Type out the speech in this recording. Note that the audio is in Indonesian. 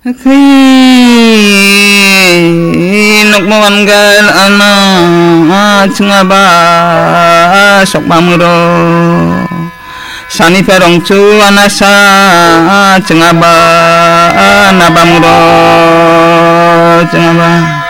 Nok mawanggal ana jengaba sok pamuro sani perongcu anasa jengaba nabamuro jengaba